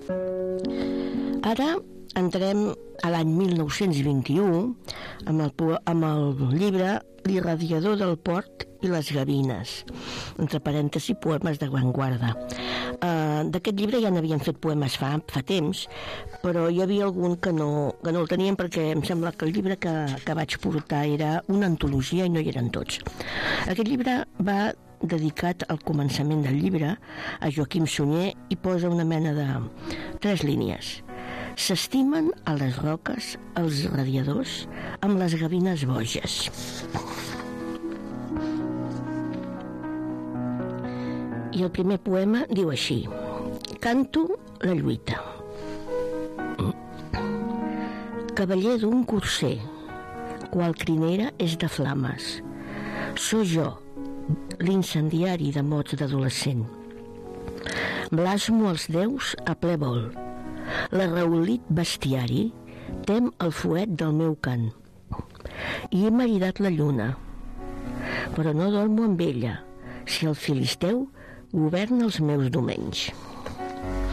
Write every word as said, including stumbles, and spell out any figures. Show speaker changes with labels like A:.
A: Ara entrem a l'any mil nou-cents vint-i-u amb el, amb el llibre L'irradiador del port i les gavines, entre parèntesis, poemes d'avantguarda. Uh, D'aquest llibre ja n'havien fet poemes fa, fa temps, però hi havia algun que no, que no el tenien perquè em sembla que el llibre que, que vaig portar era una antologia i no hi eren tots. Aquest llibre va dedicat al començament del llibre a Joaquim Sunyer i posa una mena de tres línies. S'estimen a les roques els radiadors amb les gavines boges. I el primer poema diu així: canto la lluita. Cavaller d'un corser, qual crinera és de flames. So jo, l'incendiari de mots d'adolescent. Blasmo els déus a ple vol. L'arraolit bestiari tem el fuet del meu cant. I he maridat la lluna, però no dormo amb ella, si el filisteu governa els meus domenys.